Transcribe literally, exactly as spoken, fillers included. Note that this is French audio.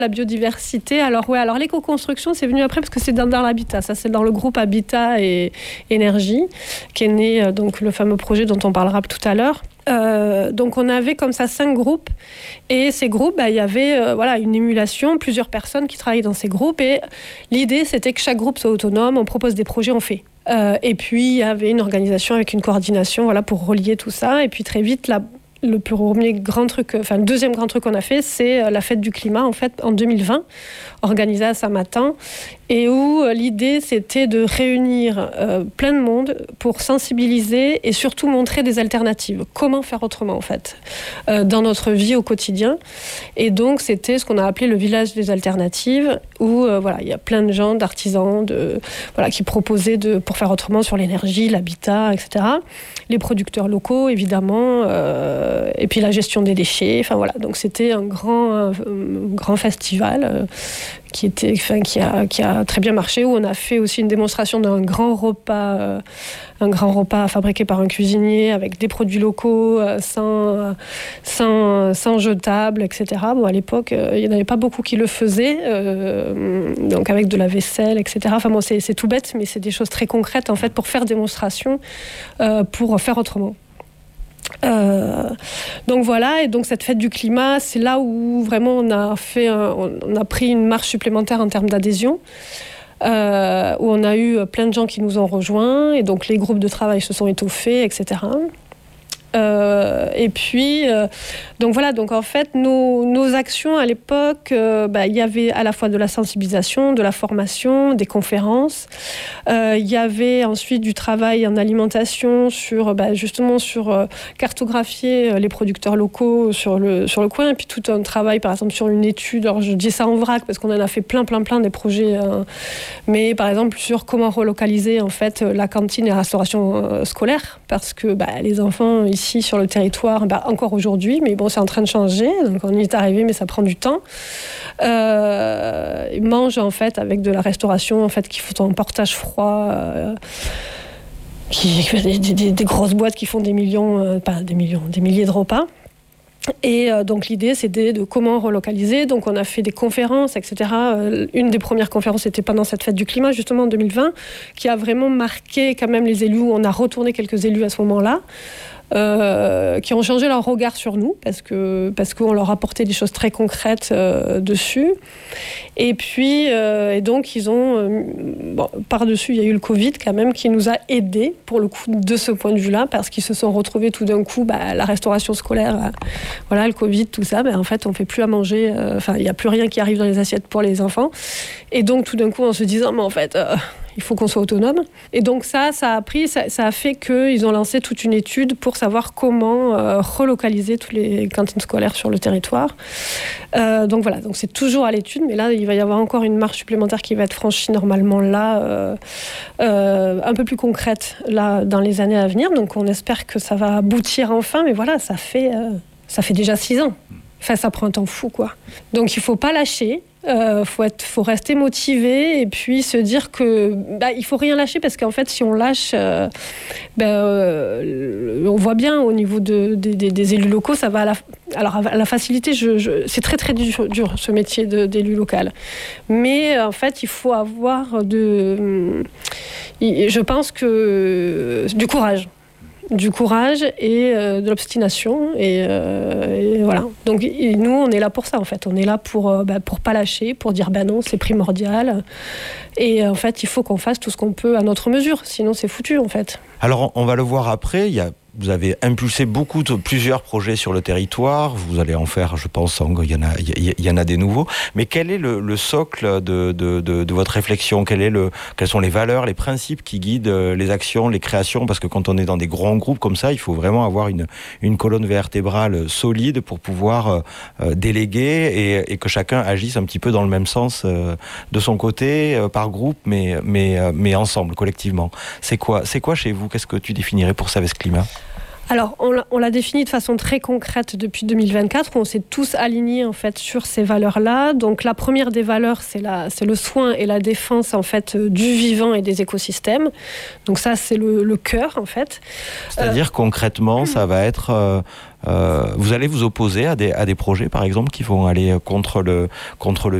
La biodiversité, alors ouais, alors l'éco-construction, c'est venu après parce que c'est dans, dans l'habitat. Ça, c'est dans le groupe Habitat et Énergie, qui est né euh, donc le fameux projet dont on parlera tout à l'heure. Euh, donc on avait comme ça cinq groupes et ces groupes, bah, il y avait euh, voilà, une émulation, plusieurs personnes qui travaillaient dans ces groupes et l'idée c'était que chaque groupe soit autonome, on propose des projets, on fait. Euh, et puis il y avait une organisation avec une coordination voilà, pour relier tout ça et puis très vite la Le premier grand truc, enfin le deuxième grand truc qu'on a fait, c'est la fête du climat en fait en deux mille vingt, organisée à Saint-Martin, et où l'idée c'était de réunir euh, plein de monde pour sensibiliser et surtout montrer des alternatives. Comment faire autrement en fait euh, dans notre vie au quotidien. Et donc c'était ce qu'on a appelé le village des alternatives, où euh, voilà il y a plein de gens, d'artisans, de voilà qui proposaient de pour faire autrement sur l'énergie, l'habitat, et cetera. Les producteurs locaux évidemment. Euh, et puis la gestion des déchets, enfin voilà, donc c'était un grand, un, un grand festival euh, qui était, enfin qui a, qui a très bien marché, où on a fait aussi une démonstration d'un grand repas, euh, un grand repas fabriqué par un cuisinier avec des produits locaux, euh, sans, sans, sans jetables, et cetera. Bon, à l'époque, euh, il n'y en avait pas beaucoup qui le faisaient, euh, donc avec de la vaisselle, et cetera. Enfin bon, c'est, c'est tout bête, mais c'est des choses très concrètes en fait pour faire démonstration, euh, pour faire autrement. Euh, donc voilà, et donc cette fête du climat, c'est là où vraiment on a fait, un, on a pris une marche supplémentaire en termes d'adhésion, euh, où on a eu plein de gens qui nous ont rejoints, et donc les groupes de travail se sont étoffés, et cetera. Euh, et puis, euh, donc voilà, donc en fait, nos, nos actions à l'époque, euh, bah, il y avait à la fois de la sensibilisation, de la formation, des conférences. Euh, il y avait ensuite du travail en alimentation sur, bah, justement, sur euh, cartographier les producteurs locaux sur le, sur le coin, et puis tout un travail, par exemple, sur une étude. Alors, je dis ça en vrac parce qu'on en a fait plein, plein, plein des projets, hein, mais par exemple, sur comment relocaliser en fait la cantine et la restauration euh, scolaire, parce que bah, les enfants ici sur le territoire, bah, encore aujourd'hui, mais bon, c'est en train de changer, donc on y est arrivé, mais ça prend du temps. Euh, ils mangent en fait avec de la restauration en fait qui font un portage froid, euh, qui des, des, des grosses boîtes qui font des millions, euh, pas des millions, des milliers de repas. Et euh, donc l'idée c'était de comment relocaliser. Donc on a fait des conférences, et cetera. Euh, une des premières conférences était pendant cette fête du climat, justement en deux mille vingt, qui a vraiment marqué quand même les élus. On a retourné quelques élus à ce moment-là. Euh, qui ont changé leur regard sur nous parce que parce qu'on leur apportait des choses très concrètes euh, dessus. Et puis euh, et donc ils ont euh, bon, par-dessus il y a eu le Covid quand même qui nous a aidés pour le coup de ce point de vue-là, parce qu'ils se sont retrouvés tout d'un coup bah, la restauration scolaire, euh, voilà le Covid tout ça, bah, en fait on fait plus à manger, enfin euh, il y a plus rien qui arrive dans les assiettes pour les enfants, et donc tout d'un coup en se disant mais en fait euh, il faut qu'on soit autonome. Et donc ça, ça a pris, ça, ça a fait qu'ils ont lancé toute une étude pour savoir comment euh, relocaliser toutes les cantines scolaires sur le territoire. Euh, donc voilà, donc c'est toujours à l'étude, mais là, il va y avoir encore une marche supplémentaire qui va être franchie normalement là, euh, euh, un peu plus concrète là dans les années à venir. Donc on espère que ça va aboutir enfin, mais voilà, ça fait, euh, ça fait déjà six ans. Enfin, ça prend un temps fou, quoi. Donc, il ne faut pas lâcher. Il euh, faut, faut rester motivé et puis se dire que bah, il ne faut rien lâcher, parce qu'en fait, si on lâche, euh, bah, euh, on voit bien au niveau de, de, de, des élus locaux, ça va à la, alors à la facilité. Je, je, c'est très, très dur, dur ce métier de, d'élu local. Mais en fait, il faut avoir de... Je pense que... du courage. du courage et euh, de l'obstination et, euh, et voilà. Donc et nous on est là pour ça en fait, on est là pour euh, bah, pour pas lâcher, pour dire bah non c'est primordial, et en fait il faut qu'on fasse tout ce qu'on peut à notre mesure, sinon c'est foutu en fait. Alors on va le voir après, il y a vous avez impulsé beaucoup de plusieurs projets sur le territoire. Vous allez en faire, je pense, il y en a, il y en a des nouveaux. Mais quel est le, le socle de, de, de, de votre réflexion ? Quel est le, quelles sont les valeurs, les principes qui guident les actions, les créations ? Parce que quand on est dans des grands groupes comme ça, il faut vraiment avoir une, une colonne vertébrale solide pour pouvoir euh, déléguer et, et que chacun agisse un petit peu dans le même sens euh, de son côté, euh, par groupe, mais, mais, euh, mais ensemble, collectivement. C'est quoi, c'est quoi chez vous ? Qu'est-ce que tu définirais pour Savès Climat ? Alors, on l'a, on l'a défini de façon très concrète depuis deux mille vingt-quatre, où on s'est tous alignés en fait sur ces valeurs-là. Donc, la première des valeurs, c'est, la, c'est le soin et la défense en fait du vivant et des écosystèmes. Donc ça, c'est le, le cœur en fait. C'est-à-dire euh, concrètement, ça va être euh, Euh, vous allez vous opposer à des, à des projets, par exemple, qui vont aller contre le, contre le